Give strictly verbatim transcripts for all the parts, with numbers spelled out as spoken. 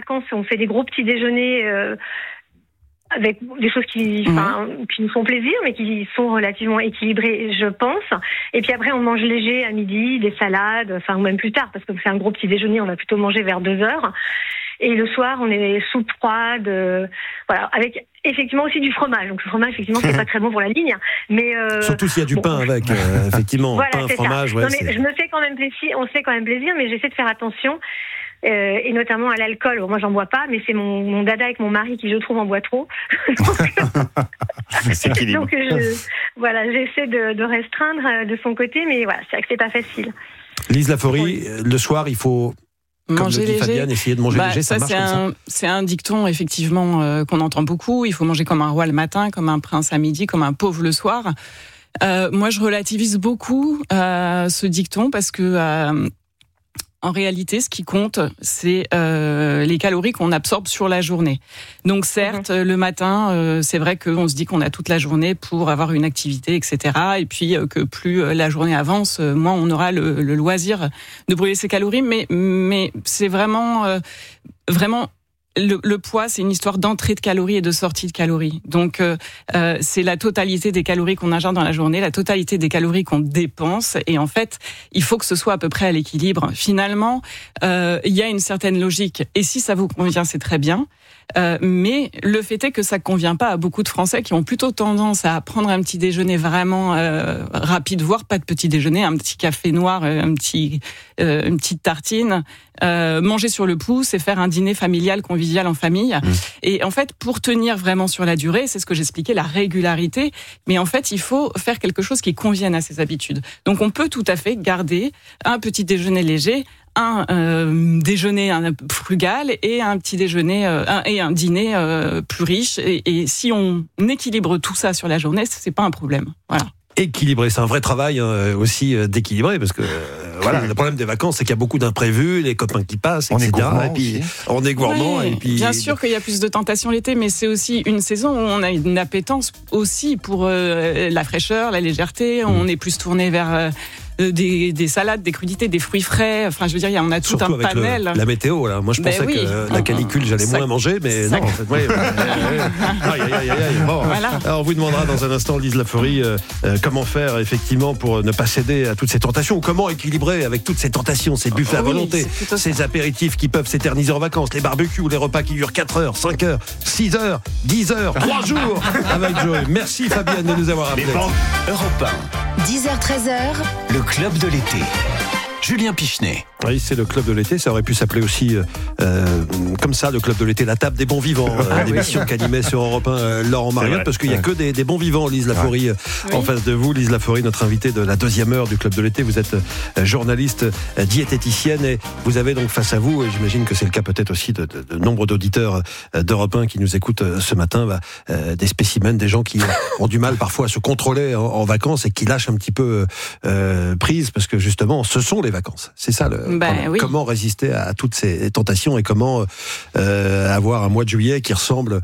vacances, on fait des gros petits déjeuners euh, avec des choses qui, enfin, mmh. qui nous font plaisir, mais qui sont relativement équilibrées, je pense. Et puis après, on mange léger à midi, des salades, enfin, ou même plus tard, parce que c'est un gros petit déjeuner, on va plutôt manger vers deux heures. Et le soir, on est soupe froide, euh, voilà, avec effectivement aussi du fromage. Donc le fromage, effectivement, c'est pas très bon pour la ligne, mais euh, surtout s'il y a du bon, pain avec, euh, effectivement, voilà, pain, fromage. Ouais, non, mais c'est... je me fais quand même plaisir, on se fait quand même plaisir, mais j'essaie de faire attention. Euh, et notamment à l'alcool. Moi, j'en bois pas, mais c'est mon, mon dada avec mon mari qui, je trouve, en boit trop. donc, donc je, voilà, j'essaie de, de restreindre de son côté, mais voilà, c'est vrai que c'est pas facile. Lise Laforie, le soir, il faut manger comme le dit léger. Fabienne, essayer de manger bah, léger, ça, ça marche c'est comme un, ça. C'est un dicton, effectivement, euh, qu'on entend beaucoup. Il faut manger comme un roi le matin, comme un prince à midi, comme un pauvre le soir. Euh, moi, je relativise beaucoup euh, ce dicton parce que euh, en réalité, ce qui compte, c'est euh, les calories qu'on absorbe sur la journée. Donc certes, mmh. le matin, euh, c'est vrai qu'on se dit qu'on a toute la journée pour avoir une activité, et cetera. Et puis euh, que plus la journée avance, euh, moins on aura le, le loisir de brûler ses calories. Mais, mais c'est vraiment, euh, vraiment... Le, le poids, c'est une histoire d'entrée de calories et de sortie de calories. Donc, euh, euh, c'est la totalité des calories qu'on ingère dans la journée, la totalité des calories qu'on dépense. Et en fait, il faut que ce soit à peu près à l'équilibre. Finalement, euh, il y a une certaine logique. Et si ça vous convient, c'est très bien. Euh, mais le fait est que ça convient pas à beaucoup de Français qui ont plutôt tendance à prendre un petit déjeuner vraiment euh, rapide, voire pas de petit déjeuner, un petit café noir, un petit, euh, une petite tartine, euh, manger sur le pouce et faire un dîner familial, convivial en famille. Mmh. Et en fait, pour tenir vraiment sur la durée, c'est ce que j'expliquais, la régularité. Mais en fait, il faut faire quelque chose qui convienne à ses habitudes. Donc, on peut tout à fait garder un petit déjeuner léger, un euh, déjeuner un, frugal et un petit déjeuner euh, un, et un dîner euh, plus riche. Et, et si on équilibre tout ça sur la journée, c'est pas un problème. Voilà. Équilibré, c'est un vrai travail hein, aussi euh, d'équilibrer parce que euh, voilà, le problème des vacances, c'est qu'il y a beaucoup d'imprévus, les copains qui passent, on et cetera. Est et puis aussi. on est gourmand. Ouais, et puis bien sûr qu'il y a plus de tentations l'été, mais c'est aussi une saison où on a une appétence aussi pour euh, la fraîcheur, la légèreté. Mmh. On est plus tourné vers euh, Des, des salades, des crudités, des fruits frais. Enfin, je veux dire, on a tout surtout un avec panel. Le, la météo, là. Moi, je pensais ben oui. que la canicule, j'allais ça, moins manger, mais ça, non. En fait, ouais, ouais, ouais. Aïe, aïe, aïe, aïe. Bon. Voilà. Alors, on vous demandera dans un instant, Lise Laforie, euh, euh, comment faire effectivement pour ne pas céder à toutes ces tentations, ou comment équilibrer avec toutes ces tentations, ces buffets oh, à volonté, oui, ces apéritifs qui peuvent s'éterniser en vacances, les barbecues, les repas qui durent quatre heures, cinq heures, six heures, dix heures, trois jours avec Joey. Merci Fabienne de nous avoir appelés. Europe un. dix heures treize heures. Le club de l'été. Julien Pichenet. Oui, c'est le club de l'été. Ça aurait pu s'appeler aussi euh, comme ça, le club de l'été, la table des bons vivants. Ah, euh, l'émission oui. qu'animait sur Europe un euh, Laurent Mariotte, parce qu'il n'y a que des, des bons vivants, Lise Laforie, ouais. oui. en face de vous. Lise Laforie, notre invitée de la deuxième heure du club de l'été. Vous êtes euh, journaliste, euh, diététicienne, et vous avez donc face à vous, et j'imagine que c'est le cas peut-être aussi de, de, de nombre d'auditeurs euh, d'Europe un qui nous écoutent euh, ce matin, bah, euh, des spécimens, des gens qui ont du mal parfois à se contrôler en, en vacances et qui lâchent un petit peu euh, prise, parce que justement, ce sont les vacances. C'est ça le ben, comment, oui. comment résister à toutes ces tentations et comment euh, avoir un mois de juillet qui ressemble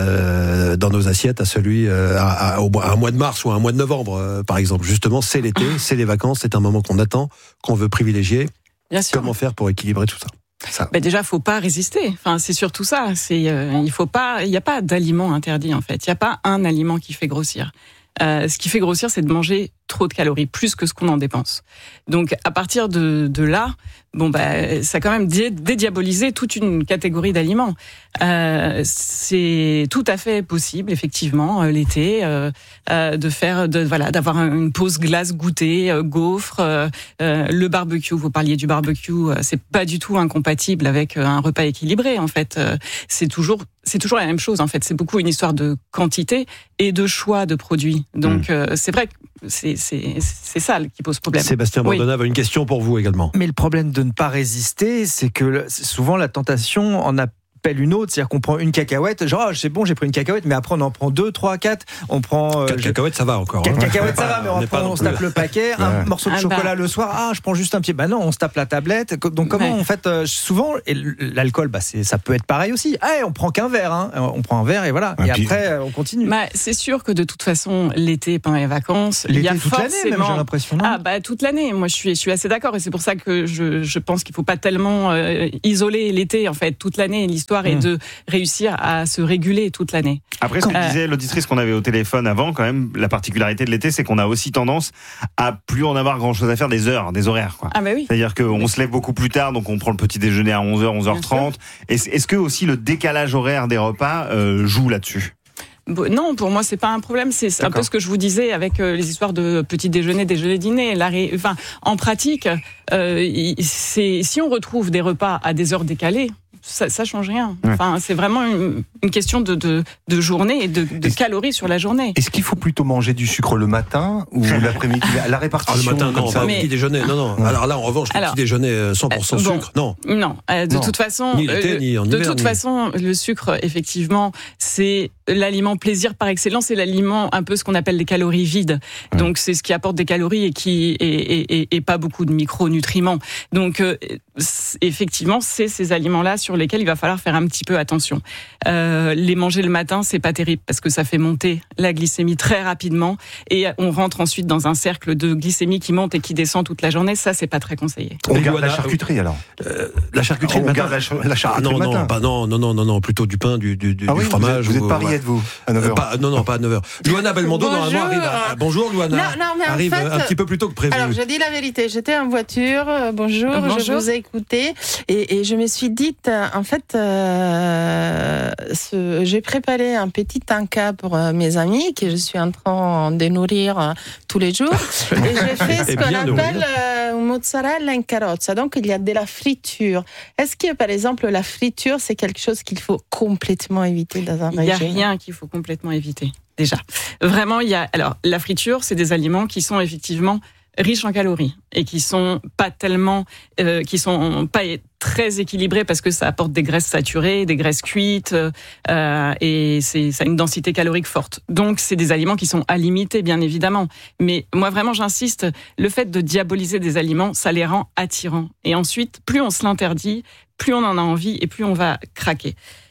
euh, dans nos assiettes à celui euh, à, à, à un mois de mars ou à un mois de novembre euh, par exemple. Justement, c'est l'été, c'est les vacances, c'est un moment qu'on attend, qu'on veut privilégier. Bien sûr. Comment faire pour équilibrer tout ça? Ça. Ben déjà, faut pas résister. Enfin, c'est surtout ça. C'est, euh, il faut pas, il n'y a pas d'aliment interdit en fait. Il n'y a pas un aliment qui fait grossir. Euh, ce qui fait grossir, c'est de manger trop de calories, plus que ce qu'on en dépense. Donc, à partir de, de là, bon, bah, ça a quand même dé- dédiabolisé toute une catégorie d'aliments. Euh, c'est tout à fait possible, effectivement, euh, l'été, euh, euh, de faire, de, voilà, d'avoir une pause glace goûter, euh, gaufres, euh, euh, le barbecue. Vous parliez du barbecue, euh, c'est pas du tout incompatible avec euh, un repas équilibré. En fait, euh, c'est toujours, c'est toujours la même chose. En fait, c'est beaucoup une histoire de quantité et de choix de produits. Donc, mmh. euh, c'est vrai que c'est, c'est, c'est ça qui pose problème. Sébastien Bandona oui. a une question pour vous également. Mais le problème de ne pas résister, c'est que souvent la tentation en a une autre, c'est-à-dire qu'on prend une cacahuète, genre oh, c'est bon, j'ai pris une cacahuète, mais après on en prend deux, trois, quatre, on prend quatre je... cacahuètes, ça va encore. Quatre hein. cacahuètes, ça va, mais on, on, prend, on se tape le paquet, ouais. un morceau de ah chocolat bah. le soir, ah je prends juste un pied, bah non, on se tape la tablette. Donc comment ouais. en fait euh, souvent et l'alcool, bah c'est ça peut être pareil aussi. Ah, on prend qu'un verre, hein. on prend un verre et voilà, et, et puis, après on continue. Bah c'est sûr que de toute façon l'été pendant les vacances, l'été il y a toute forcément... l'année, même, j'ai l'impression. Non ah bah toute l'année. Moi je suis je suis assez d'accord et c'est pour ça que je je pense qu'il faut pas tellement euh, isoler l'été en fait toute l'année. l'histoire mmh. et de réussir à se réguler toute l'année. Après, ce que euh, disait l'auditrice qu'on avait au téléphone avant, quand même, la particularité de l'été, c'est qu'on a aussi tendance à plus en avoir grand chose à faire des heures, des horaires, quoi. Ah bah oui. C'est-à-dire qu'on oui. se lève beaucoup plus tard, donc on prend le petit déjeuner à onze heures, onze heures trente. Est-ce, est-ce que aussi le décalage horaire des repas euh, joue là-dessus ? Non, pour moi, c'est pas un problème. C'est D'accord. un peu ce que je vous disais avec euh, les histoires de petit déjeuner, déjeuner, dîner. La ré... Enfin, en pratique, euh, c'est si on retrouve des repas à des heures décalées, ça, ça change rien. Ouais. Enfin, c'est vraiment une, une question de, de, de journée et de, de calories sur la journée. Est-ce qu'il faut plutôt manger du sucre le matin ou l'après-midi ? La répartition. Ah, le matin, non, pas mais... petit déjeuner. Non, non. Ouais. Alors là, en revanche, le Alors, petit déjeuner cent pour cent euh, bon, sucre, non. Non. Euh, de non. toute façon, ni l'été, euh, ni en hiver, de toute ni... façon, le sucre, effectivement, c'est l'aliment plaisir par excellence. C'est l'aliment un peu ce qu'on appelle des calories vides. Ouais. Donc c'est ce qui apporte des calories et qui et, et, et, et pas beaucoup de micronutriments. Donc euh, c'est, effectivement, c'est ces aliments-là sur lesquels il va falloir faire un petit peu attention. Euh, les manger le matin, c'est pas terrible parce que ça fait monter la glycémie très rapidement et on rentre ensuite dans un cercle de glycémie qui monte et qui descend toute la journée. Ça, c'est pas très conseillé. On garde la charcuterie alors. Euh, la charcuterie. On garde la, la charcuterie ah, non, le matin. Non, pas, non, non, non, non, non, plutôt du pain, du, du, du, ah oui, du fromage. Vous êtes, vous êtes ou, Paris, ouais. êtes-vous à neuf heures pas, Non, non, pas à neuf heures. Luana Belmondo, normalement, arrive à, bonjour, Luana. Non, non, mais en arrive fait, un petit peu plus tôt que prévu. Alors, je dis la vérité. J'étais en voiture. Euh, bonjour, euh, bonjour, je vous ai écouté. Et, et je me suis dit, en fait, euh, ce, j'ai préparé un petit tanka pour euh, mes amis que je suis en train de nourrir euh, tous les jours. Et j'ai fait ce qu'on appelle euh, mozzarella in carrozza. Donc, il y a de la friture. Est-ce que, par exemple, la friture, c'est quelque chose qu'il faut complètement éviter dans un régime ? Il n'y a rien qu'il faut complètement éviter. Déjà, vraiment, il y a. Alors, la friture, c'est des aliments qui sont effectivement riches en calories et qui sont pas tellement, euh, qui sont pas très équilibrés parce que ça apporte des graisses saturées, des graisses cuites euh, et c'est ça a une densité calorique forte. Donc, c'est des aliments qui sont à limiter, bien évidemment. Mais moi, vraiment, j'insiste. Le fait de diaboliser des aliments, ça les rend attirants. Et ensuite, plus on se l'interdit, plus on en a envie et plus on va craquer.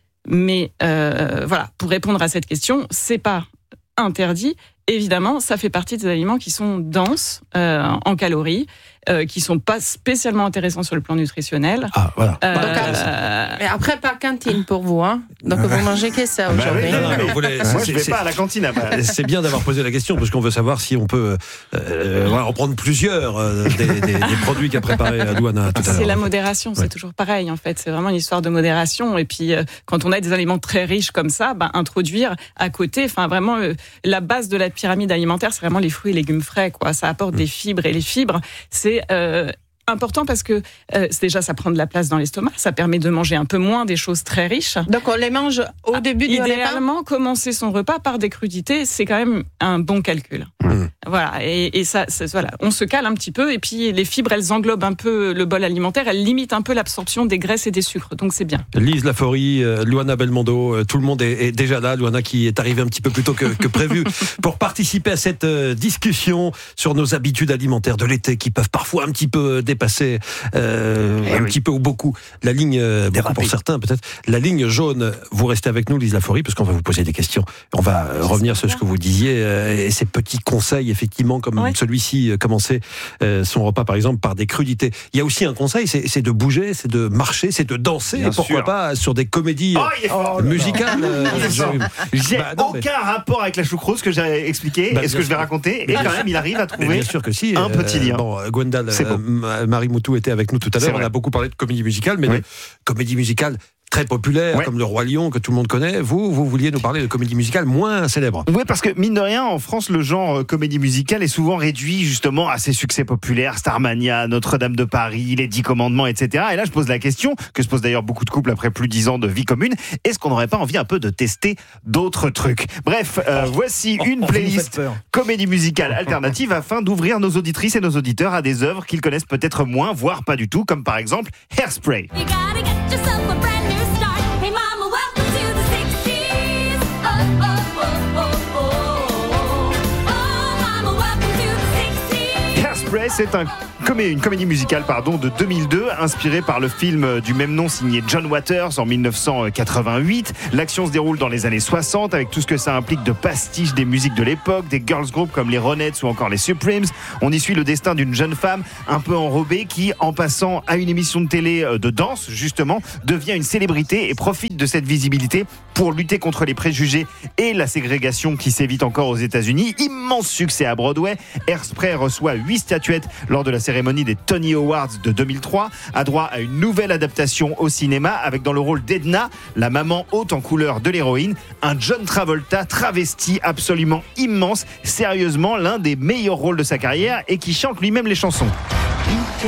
Mais euh, voilà, pour répondre à cette question, c'est pas interdit. Évidemment, ça fait partie des aliments qui sont denses euh, en calories, euh, qui sont pas spécialement intéressants sur le plan nutritionnel. Ah voilà. Euh, Donc, euh, mais après, pas cantine pour vous, hein. Donc vous mangez que ça aujourd'hui. Bah oui, non, non, mais voulez, moi, je vais pas à la cantine après. C'est bien d'avoir posé la question parce qu'on veut savoir si on peut euh, voilà, en prendre plusieurs euh, des, des, des produits qu'a préparé Luana tout à l'heure. C'est la modération, c'est ouais. toujours pareil en fait. C'est vraiment une histoire de modération. Et puis euh, quand on a des aliments très riches comme ça, ben, introduire à côté, enfin vraiment euh, la base de la pyramide alimentaire, c'est vraiment les fruits et légumes frais, quoi. Ça apporte mmh. des fibres et les fibres, c'est euh, important parce que euh, c'est déjà ça prend de la place dans l'estomac, ça permet de manger un peu moins des choses très riches. Donc on les mange au ah, début du repas. Idéalement, commencer son repas par des crudités, c'est quand même un bon calcul. Mmh. Voilà, et, et ça, voilà, on se cale un petit peu et puis les fibres, elles englobent un peu le bol alimentaire, elles limitent un peu l'absorption des graisses et des sucres, donc c'est bien. Lise Laforie, euh, Luana Belmondo, euh, tout le monde est, est déjà là. Luana qui est arrivée un petit peu plus tôt que, que prévu pour participer à cette euh, discussion sur nos habitudes alimentaires de l'été qui peuvent parfois un petit peu dépasser euh, un oui. petit peu ou beaucoup la ligne, euh, beaucoup pour certains peut-être, la ligne jaune. Vous restez avec nous, Lise Laforie, parce qu'on va vous poser des questions. On va euh, revenir sur ce que vous disiez euh, et ces petits conseils, effectivement, comme ouais. celui-ci, euh, commencer euh, son repas, par exemple, par des crudités. Il y a aussi un conseil, c'est, c'est de bouger, c'est de marcher, c'est de danser, Bien et pourquoi sûr. pas sur des comédies oh, oh, musicales. Euh, genre, j'ai bah, non, aucun mais... rapport avec la choucroute, ce que j'ai expliqué, bah, et ce que je vais raconter, mais et quand même, il arrive à trouver bien sûr que si, un euh, petit lien. Bon, Gwendal, euh, Marie Moutou était avec nous tout à l'heure, on a beaucoup parlé de comédie musicale, mais oui. de comédie musicale très populaire, ouais. comme Le Roi Lion, que tout le monde connaît. Vous, vous vouliez nous parler de comédie musicale moins célèbre. Oui, parce que, mine de rien, en France, le genre euh, comédie musicale est souvent réduit, justement, à ses succès populaires, Starmania, Notre-Dame de Paris, Les Dix Commandements, et cetera. Et là, je pose la question, que se posent d'ailleurs beaucoup de couples après plus de dix ans de vie commune, est-ce qu'on n'aurait pas envie un peu de tester d'autres trucs ? Bref, euh, oh, voici oh, une oh, playlist comédie musicale alternative afin d'ouvrir nos auditrices et nos auditeurs à des œuvres qu'ils connaissent peut-être moins, voire pas du tout, comme par exemple Hairspray. C'est un comé- une comédie musicale pardon, de deux mille deux, inspirée par le film du même nom signé John Waters en dix-neuf cent quatre-vingt-huit. L'action se déroule dans les années soixante avec tout ce que ça implique de pastiche des musiques de l'époque, des girls groups comme les Ronettes ou encore les Supremes. On y suit le destin d'une jeune femme un peu enrobée qui, en passant à une émission de télé de danse, justement, devient une célébrité et profite de cette visibilité pour lutter contre les préjugés et la ségrégation qui sévit encore aux États-Unis. Immense succès à Broadway. Hairspray reçoit huit statuettes lors de la cérémonie des Tony Awards de deux mille trois. A droit à une nouvelle adaptation au cinéma avec dans le rôle d'Edna, la maman haute en couleur de l'héroïne, un John Travolta travesti absolument immense, sérieusement l'un des meilleurs rôles de sa carrière et qui chante lui-même les chansons.